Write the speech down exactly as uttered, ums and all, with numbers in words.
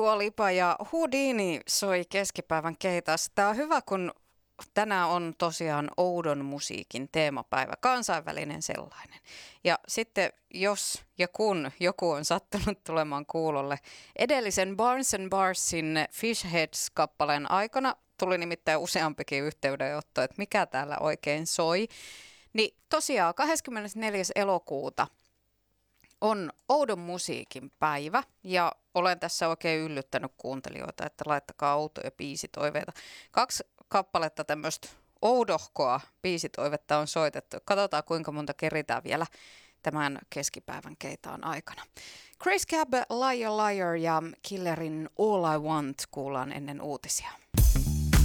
Dua Lipa ja Houdini soi keskipäivän keitassa. Tämä on hyvä, kun tänään on tosiaan oudon musiikin teemapäivä, kansainvälinen sellainen. Ja sitten jos ja kun joku on sattunut tulemaan kuulolle, edellisen Barnes and Barsin Fish Heads-kappaleen aikana tuli nimittäin useampikin yhteydenotto, että mikä täällä oikein soi. Niin tosiaan kahdeskymmenesneljäs elokuuta on oudon musiikin päivä ja olen tässä oikein yllyttänyt kuuntelijoita, että laittakaa outoja biisitoiveita. Kaksi kappaletta tämmöistä oudohkoa biisitoivetta on soitettu. Katsotaan kuinka monta keritään vielä tämän keskipäivän keitaan aikana. Chris Cab, Liar Liar ja Killerin All I Want kuullaan ennen uutisia.